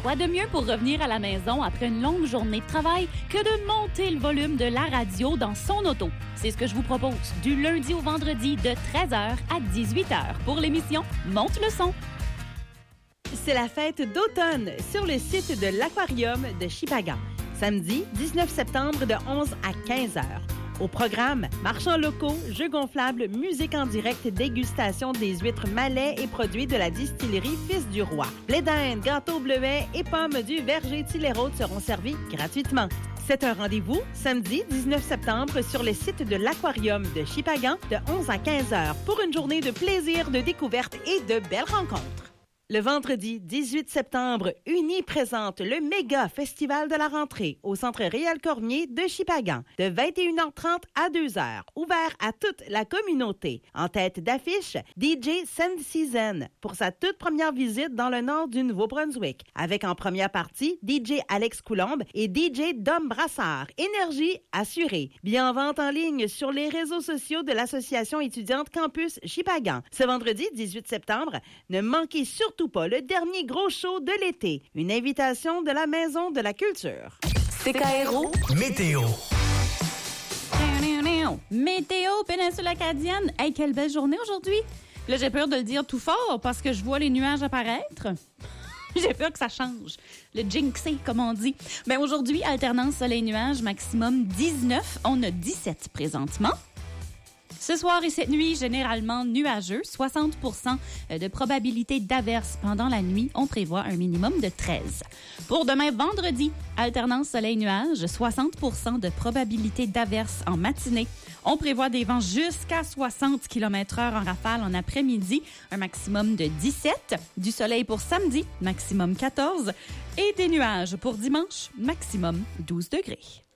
Quoi de mieux pour revenir à la maison après une longue journée de travail que de monter le volume de la radio dans son auto? C'est ce que je vous propose du lundi au vendredi de 13h à 18h pour l'émission Monte le son. C'est la fête d'automne sur le site de l'Aquarium de Shippagan. Samedi 19 septembre de 11 à 15h. Au programme, marchands locaux, jeux gonflables, musique en direct, dégustation des huîtres Malais et produits de la distillerie Fils du Roi. Blé d'Inde, gâteau bleuet et pommes du verger Tillérôde seront servis gratuitement. C'est un rendez-vous samedi 19 septembre sur le site de l'Aquarium de Shippagan de 11 à 15h pour une journée de plaisir, de découverte et de belles rencontres. Le vendredi 18 septembre, Uni présente le méga festival de la rentrée au Centre Réal Cormier de Shippagan de 21h30 à 2h, ouvert à toute la communauté. En tête d'affiche, DJ Sand Season pour sa toute première visite dans le nord du Nouveau-Brunswick, avec en première partie DJ Alex Coulombe et DJ Dom Brassard. Énergie assurée. Bien en vente en ligne sur les réseaux sociaux de l'Association étudiante Campus Shippagan. Ce vendredi 18 septembre, ne manquez surtout pas le dernier gros show de l'été. Une invitation de la Maison de la Culture. CKRO Météo. Météo, péninsule acadienne. Hey, quelle belle journée aujourd'hui. Là, j'ai peur de le dire tout fort parce que je vois les nuages apparaître. J'ai peur que ça change. Le jinxé, comme on dit. Ben aujourd'hui, alternance soleil-nuage, maximum 19. On a 17 présentement. Ce soir et cette nuit, généralement nuageux, 60% de probabilité d'averse pendant la nuit. On prévoit un minimum de 13. Pour demain, vendredi, alternance soleil-nuage, 60% de probabilité d'averse en matinée. On prévoit des vents jusqu'à 60 km/h en rafale en après-midi, un maximum de 17. Du soleil pour samedi, maximum 14. Et des nuages pour dimanche, maximum 12 degrés.